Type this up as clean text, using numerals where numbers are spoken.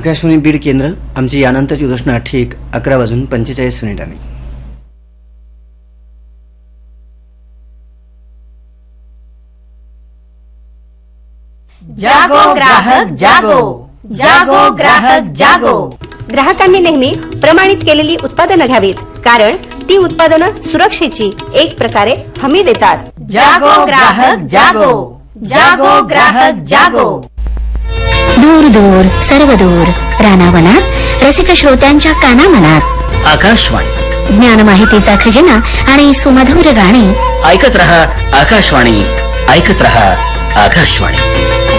आकाशवाणी बीड केंद्र आमची यानंतरची उद्घोषणा ठीक 11:45 जागो ग्राहक जागो, जागो ग्राहक जागो. ग्राहकांनी नेहमी प्रमाणित केलेली उत्पादनं घ्यावीत, कारण ती उत्पादनं सुरक्षेची एक प्रकारे हमी देतात. जागो ग्राहक जागो, जागो ग्राहक जागो. दूर दूर सर्व दूर रानावनात रसिक श्रोत्यांच्या कानामनात आकाशवाणी ज्ञान माहितीचा खजिना आणि सुमधुर गाणी ऐकत रहा. आकाशवाणी ऐकत रहा. आकाशवाणी.